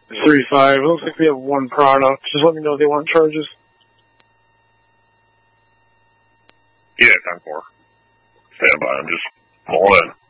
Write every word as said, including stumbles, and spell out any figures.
three five. It looks like we have one product. Just let me know if they want charges. Yeah, ten four. Stand by. I'm just pulling in.